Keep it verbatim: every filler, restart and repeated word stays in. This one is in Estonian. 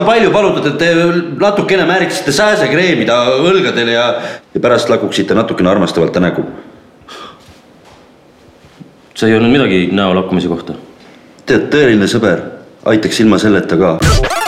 palju palutud, et te natukene määriksite sääsekreemi ta õlgadele ja, ja pärast lakuksite natukene armastavalt ta nägu. See ei olnud midagi näo lakkumise kohta. Tead, tõeline sõber aitaks ilma selleta ka.